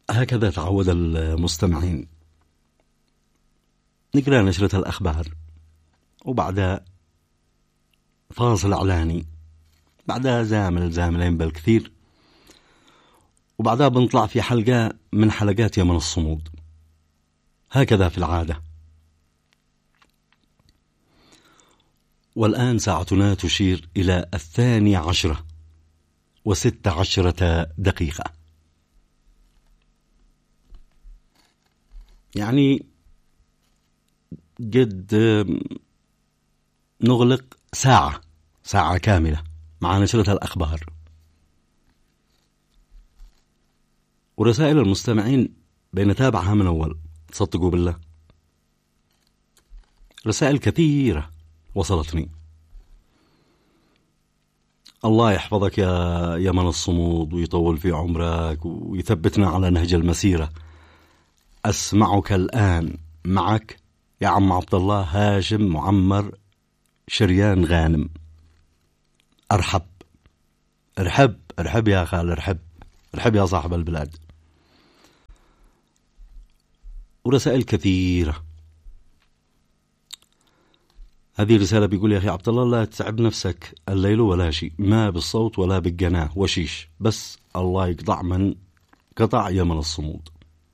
هكذا تعود المستمعين. نقرأ نشرة الأخبار، وبعدها فاصل إعلاني، بعدها زاملين بالكثير، وبعدها بنطلع في حلقة من حلقات يمن الصمود. هكذا في العادة. والآن ساعتنا تشير إلى 12:16 يعني قد نغلق ساعة كاملة مع نشرة الأخبار. ورسائل المستمعين بنتابعها من أول، تصدقوا بالله رسائل كثيرة وصلتني. الله يحفظك يا يمن الصمود ويطول في عمرك ويثبتنا على نهج المسيرة. أسمعك الآن، معك يا عم عبد الله هاشم معمر شريان غانم. ارحب يا خال، ارحب يا صاحب البلاد. ورسائل كثيرة. هذه رسالة بيقول يا أخي عبد الله لا تتعب نفسك الليل ولا شيء، ما بالصوت ولا بالجناه وشيش، بس الله يقطع من قطع يمن الصمود.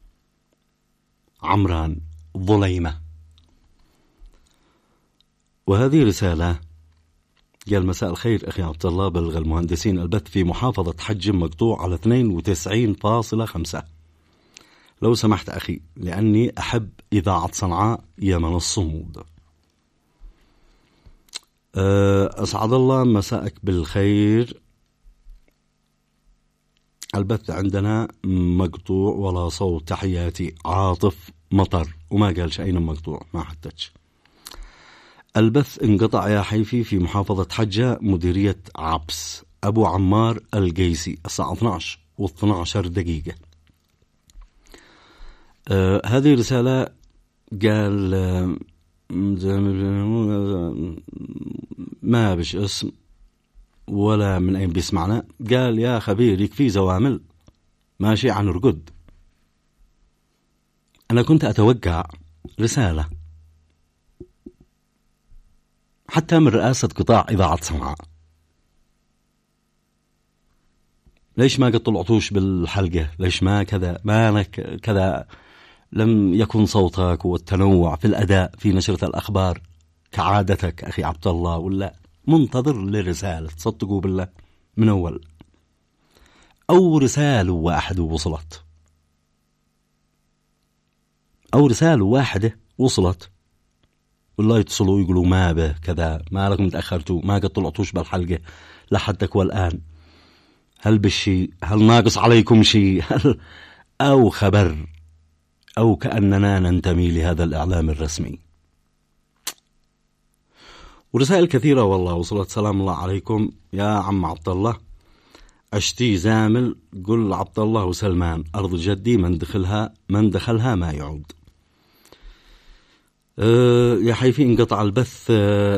عمران ظليمة. وهذه رسالة قال مساء الخير أخي عبد الله، بلغ المهندسين البث في محافظة حجم مقطوع على 92.5. لو سمحت أخي، لأني أحب إذاعة صنعاء يمن الصمود. أسعد الله مساءك بالخير. البث عندنا مقطوع ولا صوت. تحياتي عاطف مطر. وما قالش أين مقطوع، ما حددش. البث انقطع يا حيفي في محافظة حجة، مديرية عبس، أبو عمار القيسي، الساعة 12:12. هذه رسالة قال ما بش اسم ولا من أين بيسمعنا. قال يا خبير يكفي زوامل، ماشي عن رقد. أنا كنت أتوقع رسالة حتى من رئاسة قطاع إذاعة صنعاء. ليش ما قد طلعتوش بالحلقة؟ ليش ما كذا؟ مالك كذا؟ لم يكن صوتك والتنوع في الأداء في نشرة الأخبار كعادتك أخي عبد الله؟ ولا منتظر لرسالة؟ تصدقوا بالله من أول أو رسالة واحدة وصلت، أو رسالة واحدة وصلت، والله يتصلوا يقولوا ما به كذا، ما لكم تأخرتوا، ما قد طلعتوش بالحلقة لحدك والآن، هل بالشي، هل ناقص عليكم شيء، أو خبر، أو كأننا ننتمي لهذا الإعلام الرسمي. ورسائل كثيرة والله وصلت. سلام الله عليكم يا عم عبد الله، أشتي زامل، قل عبد الله وسلمان، أرض جدي من دخلها ما يعود. يا حيفي انقطع البث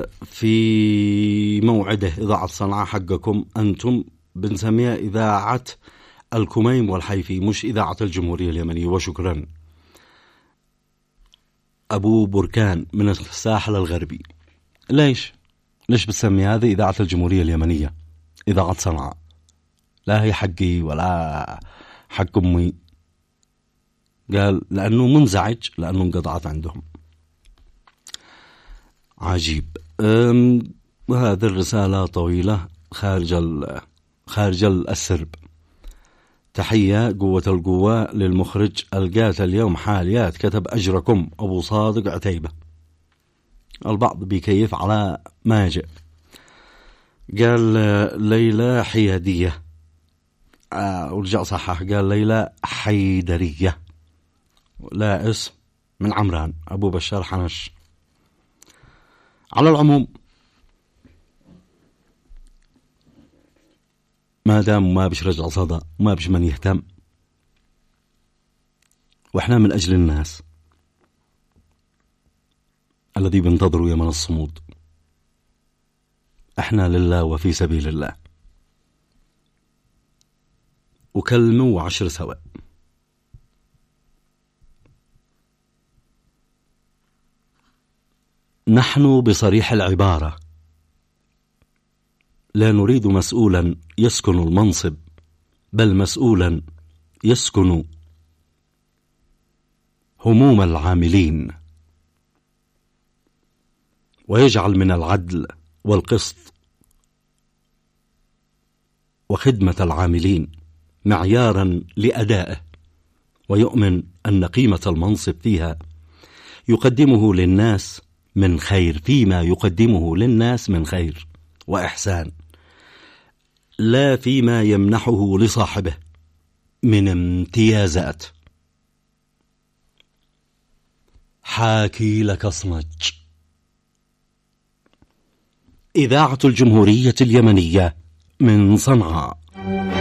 في موعده. إذاعة صنعاء حقكم أنتم بنسميها إذاعة الكميم والحيفي، مش إذاعة الجمهورية اليمنية. وشكرا. أبو بركان من الساحل الغربي. ليش بتسمي هذه إذاعة الجمهورية اليمنية إذاعة صنعاء؟ لا هي حقي ولا حق أمي. قال لأنه منزعج، لأنه انقطعت عندهم. عجيب. وهذه الرسالة طويلة خارج السرب. تحية قوة القوة للمخرج القات اليوم حاليات، كتب أجركم أبو صادق عتيبة. البعض بيكيف على ما جاء. قال ليلى حيادية، ورجع صحح قال ليلى حيدرية، لا اسم من عمران أبو بشار حنش. على العموم ما دام ما بش رجع صدى، ما بش من يهتم، وإحنا من أجل الناس الذي بنتظروا يمن الصمود. إحنا لله وفي سبيل الله، وكلمة وعشر سواء. نحن بصريح العبارة لا نريد مسؤولا يسكن المنصب، بل مسؤولا يسكن هموم العاملين، ويجعل من العدل والقسط وخدمة العاملين معيارا لأدائه، ويؤمن أن قيمة المنصب فيها يقدمه للناس من خير، فيما يقدمه للناس من خير وإحسان، لا فيما يمنحه لصاحبه من امتيازات. حاكي لك اصمج. إذاعة الجمهورية اليمنية من صنعاء.